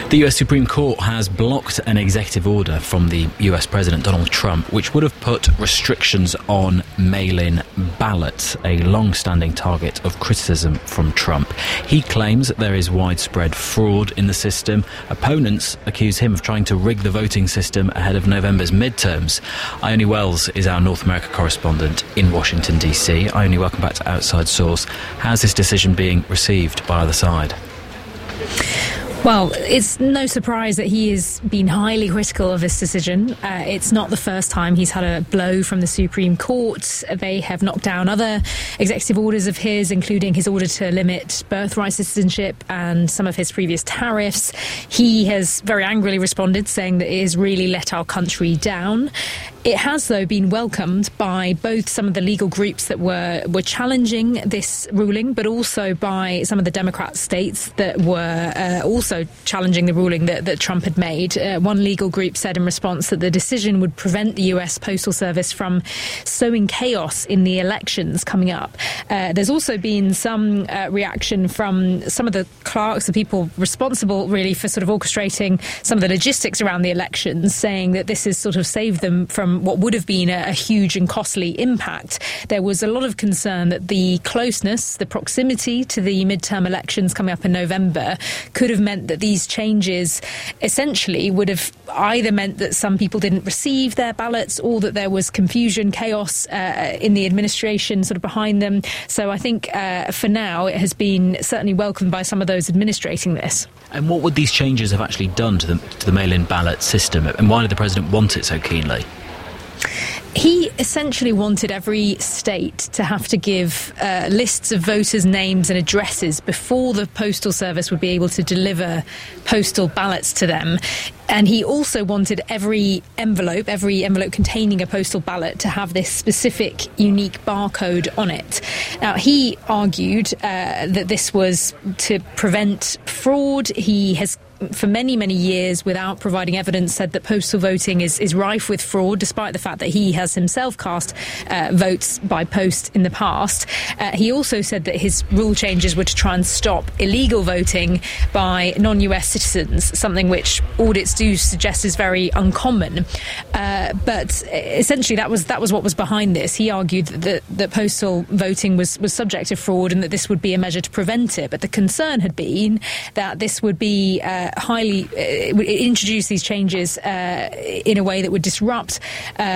The US Supreme Court has blocked an executive order from the US President Donald Trump, which would have put restrictions on mail-in ballots, a long-standing target of criticism from Trump. He claims that there is widespread fraud in the system. Opponents accuse him of trying to rig the voting system ahead of November's midterms. Ione Wells is our North America correspondent in Washington, D.C. Ione, welcome back to Outside Source. How's this decision being received by either side? Well, it's no surprise that he has been highly critical of this decision. It's not the first time he's had a blow from the Supreme Court. They have knocked down other executive orders of his, including his order to limit birthright citizenship and some of his previous tariffs. He has very angrily responded, saying that it has really let our country down. It has, though, been welcomed by both some of the legal groups that were challenging this ruling, but also by some of the Democrat states that were also challenging the ruling that Trump had made. One legal group said in response that the decision would prevent the US Postal Service from sowing chaos in the elections coming up. There's also been some reaction from some of the clerks, the people responsible really for sort of orchestrating some of the logistics around the elections, saying that this has sort of saved them from what would have been a huge and costly impact. There was a lot of concern that the closeness, the proximity to the midterm elections coming up in November could have meant that these changes essentially would have either meant that some people didn't receive their ballots or that there was confusion, chaos in the administration sort of behind them. So I think for now it has been certainly welcomed by some of those administrating this. And what would these changes have actually done to the mail-in ballot system, and why did the president want it so keenly? He essentially wanted every state to have to give lists of voters' names and addresses before the Postal Service would be able to deliver postal ballots to them. And he also wanted every envelope containing a postal ballot to have this specific, unique barcode on it. Now, he argued that this was to prevent fraud. He has, for many, many years, without providing evidence, said that postal voting is rife with fraud, despite the fact that he has himself cast votes by post in the past. He also said that his rule changes were to try and stop illegal voting by non-US citizens, something which audits do suggest is very uncommon. But essentially that was what was behind this. He argued that postal voting was subject to fraud and that this would be a measure to prevent it. But the concern had been that this would be would introduce these changes in a way that would disrupt